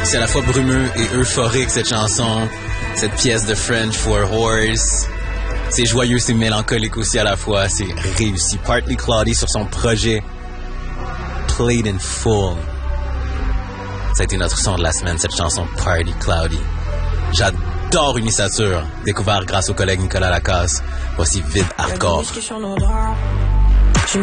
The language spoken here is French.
C'est à la fois brumeux et euphorique, cette chanson. Cette pièce de French for a Horse. C'est joyeux, c'est mélancolique aussi à la fois. C'est réussi. Partly Cloudy sur son projet Played in Full. Ça a été notre son de la semaine, cette chanson Partly Cloudy. J'adore Unisature, découvert grâce au collègue Nicolas Lacasse. Voici Vide Hardcore.